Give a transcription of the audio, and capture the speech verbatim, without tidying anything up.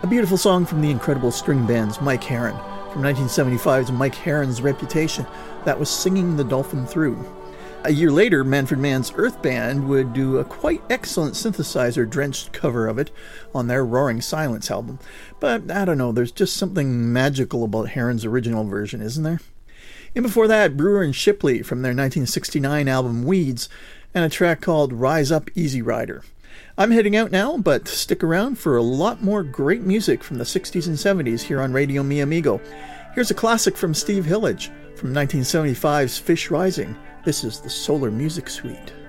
beautiful song from the incredible string band's Mike Heron, from nineteen seventy-five's Mike Heron's Reputation, that was Singing the Dolphin Through. A year later, Manfred Mann's Earth Band would do a quite excellent synthesizer-drenched cover of it on their Roaring Silence album. But, I don't know, there's just something magical about Heron's original version, isn't there? And before that, Brewer and Shipley from their nineteen sixty-nine album Weeds, and a track called Rise Up Easy Rider. I'm heading out now, but stick around for a lot more great music from the sixties and seventies here on Radio Mi Amigo. Here's a classic from Steve Hillage from nineteen seventy-five's Fish Rising. This is the Solar Music Suite.